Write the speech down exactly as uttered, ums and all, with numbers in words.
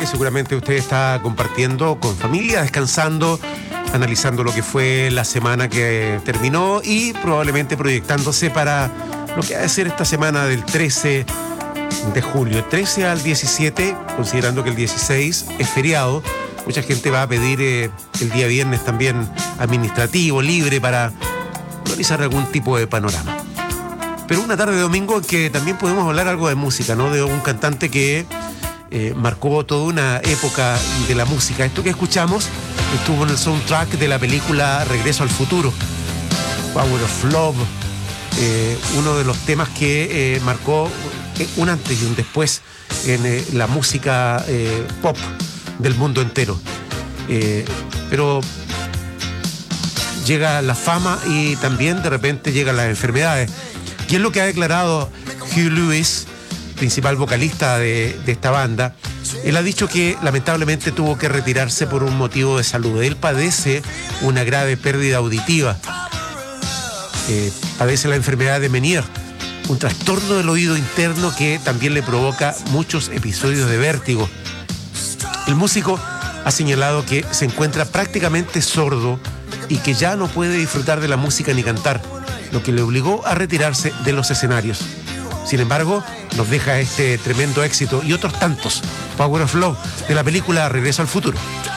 Seguramente usted está compartiendo con familia, descansando, analizando lo que fue la semana que terminó y probablemente proyectándose para lo que ha de ser esta semana del trece de julio, trece al diecisiete, considerando que el dieciséis es feriado. Mucha gente va a pedir eh, el día viernes también administrativo, libre, para realizar algún tipo de panorama. Pero una tarde de domingo en que también podemos hablar algo de música, ¿no? De un cantante que eh, marcó toda una época de la música. Esto que escuchamos estuvo en el soundtrack de la película Regreso al Futuro, Power of Love, eh, uno de los temas que eh, marcó un antes y un después en eh, la música eh, pop del mundo entero. Eh, pero llega la fama y también de repente llegan las enfermedades. Y es lo que ha declarado Hugh Lewis, principal vocalista de, de esta banda. Él ha dicho que lamentablemente tuvo que retirarse por un motivo de salud. Él padece una grave pérdida auditiva. Eh, padece la enfermedad de Meniere, un trastorno del oído interno que también le provoca muchos episodios de vértigo. El músico ha señalado que se encuentra prácticamente sordo y que ya no puede disfrutar de la música ni cantar, lo que le obligó a retirarse de los escenarios. Sin embargo, nos deja este tremendo éxito y otros tantos, Power of Love, de la película Regreso al Futuro.